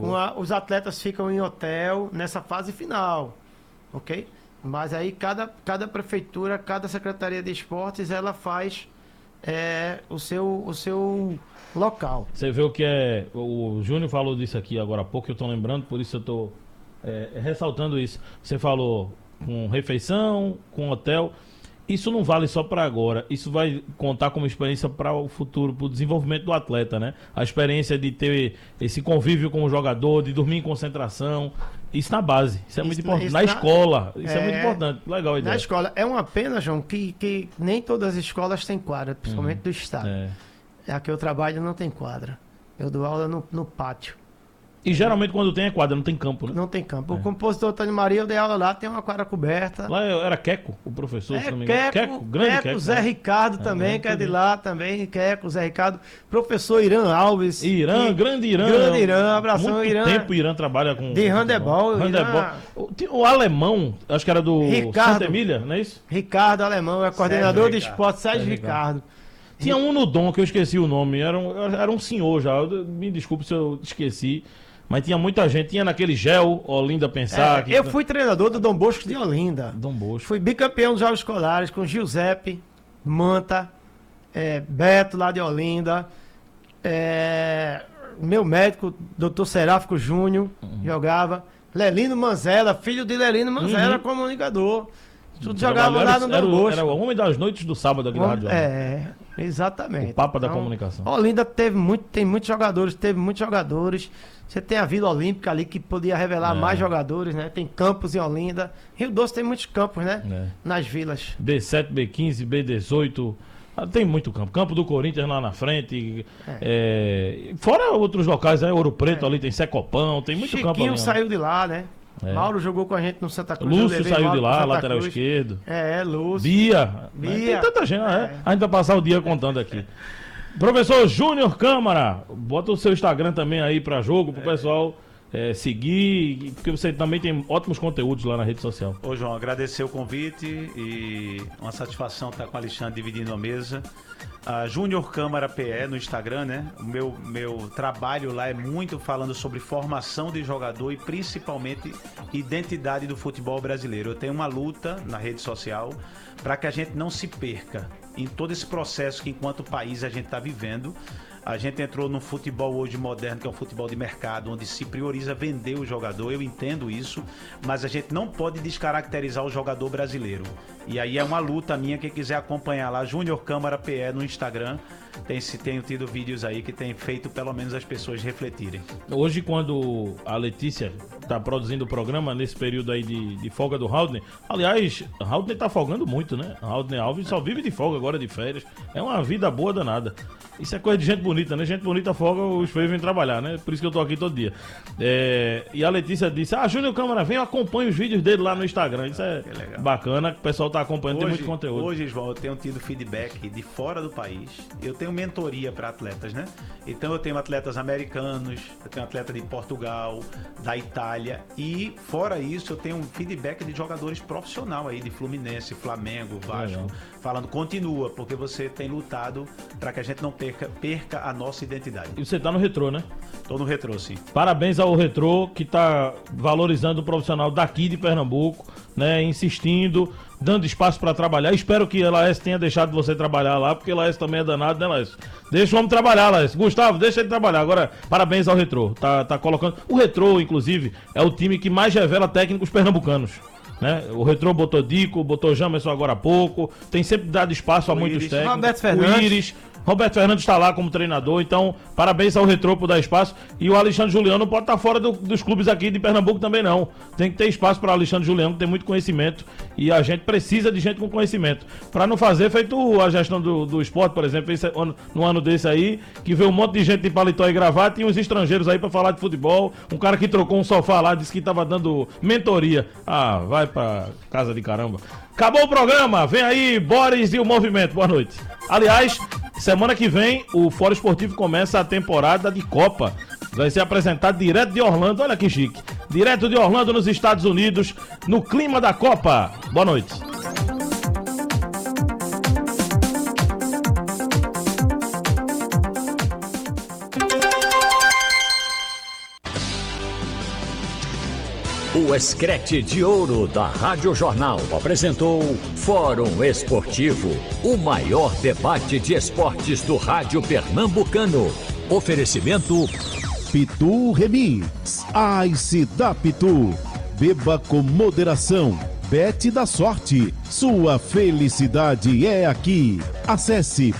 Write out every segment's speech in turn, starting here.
os atletas ficam em hotel nessa fase final, ok? Mas aí cada prefeitura, cada secretaria de esportes, ela faz o seu local. Você vê o que é. O Júnior falou disso aqui agora há pouco, eu tô lembrando, por isso eu tô ressaltando isso. Você falou com refeição, com hotel. Isso não vale só para agora, isso vai contar como experiência para o futuro, para o desenvolvimento do atleta, né? A experiência de ter esse convívio com o jogador, de dormir em concentração, isso na base, isso é muito importante. Na escola, isso é muito importante, legal a ideia. Na escola, é uma pena, João, que nem todas as escolas têm quadra, principalmente do estado. A que eu trabalho não tem quadra, eu dou aula no pátio. E geralmente quando tem é quadra, não tem campo, né? Não tem campo. O compositor Antônio Maria, eu dei aula lá, tem uma quadra coberta. Lá era Queco, o professor, se não me engano. Queco, grande Queco. Zé Ricardo também, que é de lá também. Queco, Zé Ricardo. Professor Irã Alves. Grande Irã. Grande Irã, abração muito Irã. Tempo Irã trabalha com... De handebol. O alemão, acho que era do Santa Emília, não é isso? Ricardo Alemão, é coordenador de esporte, Sérgio Ricardo. Tinha um no Dom, que eu esqueci o nome, era um senhor já, me desculpe se eu esqueci. Mas tinha muita gente, tinha naquele Gel, Olinda Pensar. Eu fui treinador do Dom Bosco de Olinda. Dom Bosco. Fui bicampeão dos Jogos Escolares com Giuseppe, Manta, Beto lá de Olinda, meu médico, Dr. Seráfico Júnior, jogava. Lelino Manzella, filho de Lelino Manzella, comunicador. Tudo jogava lá no Dom Bosco. Era o homem das noites do sábado aqui na Rádio. Exatamente. O Papa da comunicação. Olinda tem muitos jogadores. Você tem a Vila Olímpica ali que podia revelar mais jogadores, né? Tem campos em Olinda. Rio Doce tem muitos campos, né? Nas vilas. B7, B15, B18. Tem muito campo. Campo do Corinthians lá na frente. Fora outros locais, né? Ouro Preto ali tem Secopão, tem muito campo ali. Chiquinho saiu de lá, né? Mauro jogou com a gente no Santa Cruz. Lúcio saiu de lá, lateral esquerdo. Lúcio. Bia. Tem tanta gente. A gente vai passar o dia contando aqui. Professor Júnior Câmara, bota o seu Instagram também aí para jogo, pro pessoal seguir, porque você também tem ótimos conteúdos lá na rede social. Ô João, agradecer o convite e uma satisfação estar com o Alexandre dividindo a mesa. Júnior Câmara PE no Instagram, né? O meu trabalho lá é muito falando sobre formação de jogador e principalmente identidade do futebol brasileiro. Eu tenho uma luta na rede social para que a gente não se perca em todo esse processo que enquanto país a gente está vivendo. A gente entrou num futebol hoje moderno, que é um futebol de mercado, onde se prioriza vender o jogador. Eu entendo isso, mas a gente não pode descaracterizar o jogador brasileiro. E aí é uma luta minha, quem quiser acompanhar lá, Júnior Câmara PE no Instagram. Tenho tido vídeos aí que tem feito pelo menos as pessoas refletirem. Hoje, quando a Letícia está produzindo o programa, nesse período aí de folga do Haldner, aliás, Haldner tá folgando muito, né? Haldner Alves só vive de folga agora, de férias. É uma vida boa danada. Isso é coisa de gente bonita, né? Gente bonita folga, os feios vêm trabalhar, né? Por isso que eu tô aqui todo dia. E a Letícia disse, Júnior Câmara, vem, eu acompanho os vídeos dele lá no Instagram. Isso é bacana, que o pessoal tá acompanhando, tem muito conteúdo. Hoje, João, eu tenho tido feedback de fora do país. Eu tenho mentoria para atletas, né? Então eu tenho atletas americanos, eu tenho atleta de Portugal, da Itália e fora isso eu tenho um feedback de jogadores profissionais aí, de Fluminense, Flamengo, Vasco, falando, continua, porque você tem lutado para que a gente não perca a nossa identidade. E você tá no Retrô, né? Tô no Retrô, sim. Parabéns ao Retrô, que tá valorizando o profissional daqui de Pernambuco, né? Insistindo, dando espaço para trabalhar. Espero que a Laércio tenha deixado você trabalhar lá, porque Laércio também é danado, né, Laércio? Deixa o homem trabalhar, Laércio. Gustavo, deixa ele trabalhar. Agora, parabéns ao Retrô. Tá colocando... O Retrô, inclusive, é o time que mais revela técnicos pernambucanos. Né? O Retrô botou Dico, botou Jamerson agora há pouco. Tem sempre dado espaço a muitos técnicos. Roberto Fernandes. Roberto Fernandes está lá como treinador, então parabéns ao Retrô por dar espaço. E o Alexandre Juliano não pode estar fora dos clubes aqui de Pernambuco também não. Tem que ter espaço para o Alexandre Juliano, que tem muito conhecimento. E a gente precisa de gente com conhecimento. Para não fazer feito a gestão do esporte, por exemplo, no ano desse aí, que veio um monte de gente de paletó e gravata e uns estrangeiros aí para falar de futebol. Um cara que trocou um sofá lá, disse que estava dando mentoria. Vai para casa de caramba. Acabou o programa, vem aí Boris e o Movimento, boa noite. Aliás, semana que vem o Fórum Esportivo começa a temporada de Copa. Vai ser apresentado direto de Orlando, olha que chique. Direto de Orlando, nos Estados Unidos, no clima da Copa. Boa noite. O Escrete de Ouro da Rádio Jornal apresentou Fórum Esportivo, o maior debate de esportes do rádio pernambucano. Oferecimento Pitu Remix, Ice da Pitu. Beba com moderação. Bet da Sorte, sua felicidade é aqui. Acesse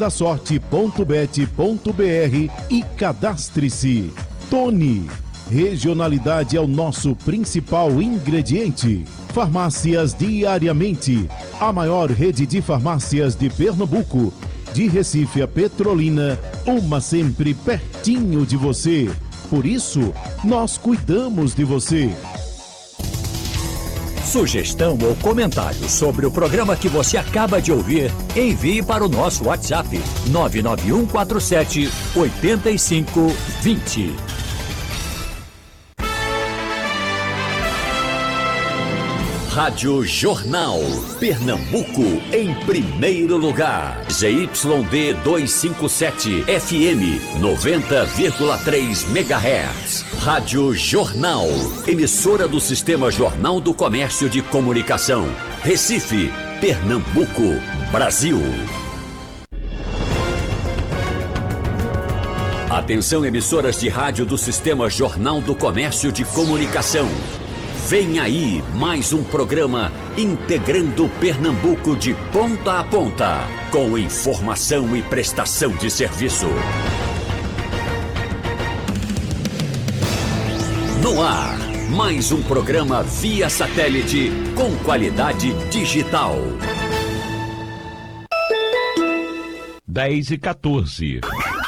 betdasorte.bet.br e cadastre-se. Tony, regionalidade é o nosso principal ingrediente. Farmácias Diariamente, a maior rede de farmácias de Pernambuco. De Recife a Petrolina, uma sempre pertinho de você. Por isso, nós cuidamos de você. Sugestão ou comentário sobre o programa que você acaba de ouvir, envie para o nosso WhatsApp 99147-8520. Rádio Jornal, Pernambuco em primeiro lugar. ZYD 257, FM 90,3 MHz. Rádio Jornal, emissora do Sistema Jornal do Comércio de Comunicação. Recife, Pernambuco, Brasil. Atenção, emissoras de rádio do Sistema Jornal do Comércio de Comunicação. Vem aí mais um programa integrando Pernambuco de ponta a ponta, com informação e prestação de serviço. No ar, mais um programa via satélite com qualidade digital. 10h14.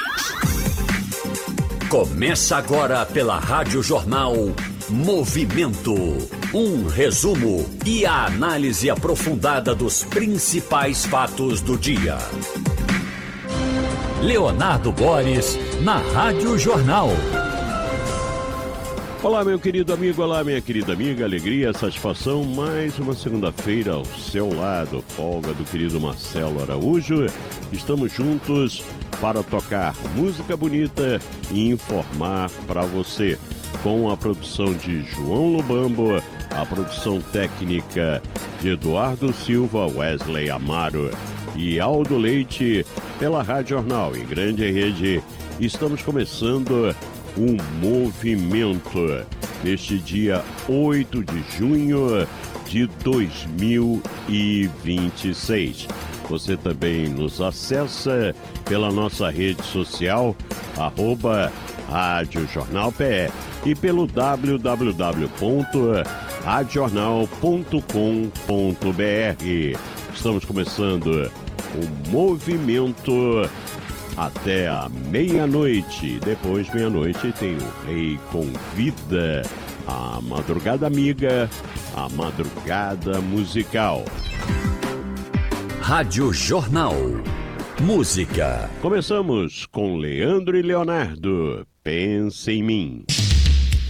Começa agora pela Rádio Jornal Movimento. Um resumo e a análise aprofundada dos principais fatos do dia. Leonardo Boris, na Rádio Jornal. Olá, meu querido amigo, olá, minha querida amiga, alegria, satisfação, mais uma segunda-feira ao seu lado, folga do querido Marcelo Araújo. Estamos juntos para tocar música bonita e informar para você. Com a produção de João Lubambo, a produção técnica de Eduardo Silva, Wesley Amaro e Aldo Leite, pela Rádio Jornal, em grande rede. Estamos começando um movimento neste dia 8 de junho de 2026. Você também nos acessa pela nossa rede social, @Rádio Jornal PE, e pelo www.radiojornal.com.br. Estamos começando o movimento até a meia-noite. Depois, meia-noite, tem o Rei Convida, a madrugada amiga, a madrugada musical. Rádio Jornal. Música. Começamos com Leandro e Leonardo. Pense em mim.